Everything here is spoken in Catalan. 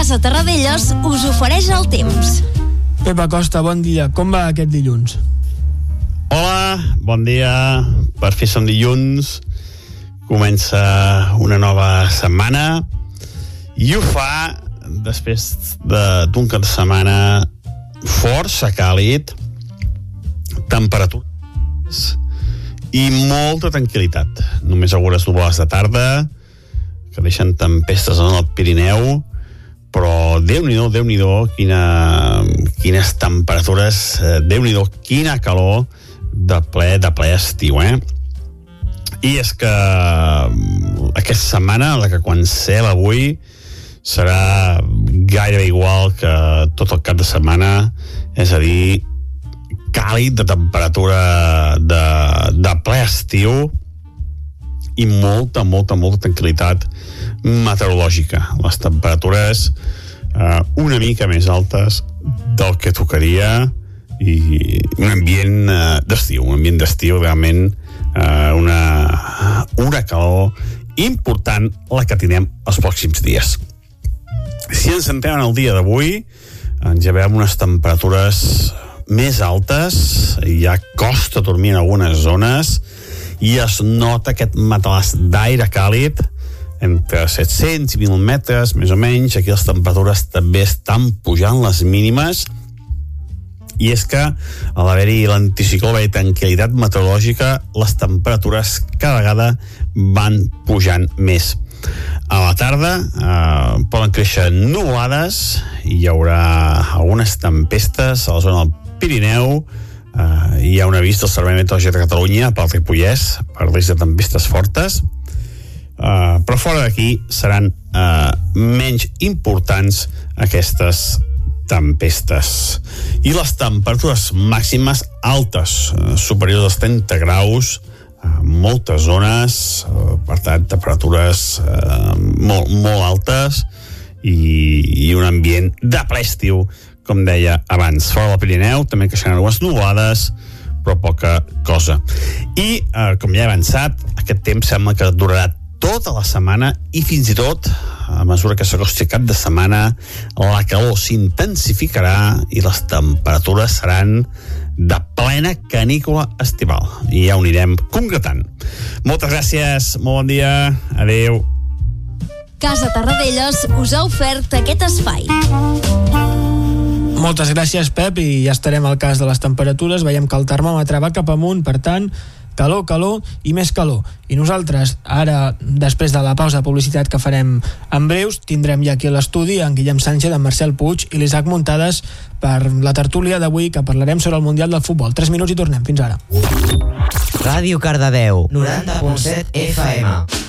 Casa Terradellos us ofereix el temps. Pep Acosta, bon dia. Com va aquest dilluns? Hola, bon dia. Per fi som dilluns. Comença una nova setmana i ho fa després d'un cap de setmana força càlid, temperatures i molta tranquil·litat. Només algunes nuvolades de tarda que deixen tempestes en el Pirineu, però Déu-n'hi-do, quines temperatures, Déu-n'hi-do, quina calor de ple estiu, I és que aquesta setmana, la que comencem avui, serà gairebé igual que tot el cap de setmana, és a dir, càlid, de temperatura de ple estiu i molta tranquil·litat meteorològica. Les temperatures una mica més altes del que tocaria i un ambient d'estiu realment, una calor important la que tindrem els pròxims dies. Si ens centrem en el dia d'avui, ens llevarem unes temperatures més altes, ja costa dormir en algunes zones i es nota aquest matalàs d'aire càlid entre 700 i 1.000 metres, més o menys. Aquí les temperatures també estan pujant, les mínimes, i és que a l'haver-hi l'anticicló, a l'haver-hi tranquil·litat meteorològica, les temperatures cada vegada van pujant més. A la tarda poden créixer nuvolades i hi haurà algunes tempestes a la zona del Pirineu. Hi ha un avís del Servei Meteorològic de Catalunya pel Ripollès per risc de tempestes fortes, però fora d'aquí seran menys importants aquestes tempestes. I les temperatures màximes altes, superiors als 30 graus, moltes zones, per tant, temperatures molt altes i un ambient de ple estiu, com deia abans. Fora del Pirineu també creixeran algunes nuvolades, però poca cosa. I, com ja he avançat, aquest temps sembla que durarà tota la setmana i fins i tot, a mesura que s'acosti cap de setmana, la calor s'intensificarà i les temperatures seran de plena canícula estival. I ja ho anirem concretant. Moltes gràcies, molt bon dia, adeu. Casa Terradellos us ha ofert aquest espai. Moltes gràcies, Pep, i ja estarem al cas de les temperatures. Veiem que el termòmetre va cap amunt, per tant, calor i més calor. I nosaltres, ara, després de la pausa de publicitat que farem en breus, tindrem ja aquí a l'estudi en Guillem Sánchez, en Marcel Puig i l'Isaac Muntades per la tertúlia d'avui, que parlarem sobre el Mundial del Futbol. 3 minuts i tornem. Fins ara. Ràdio Cardedeu, 90.7 FM.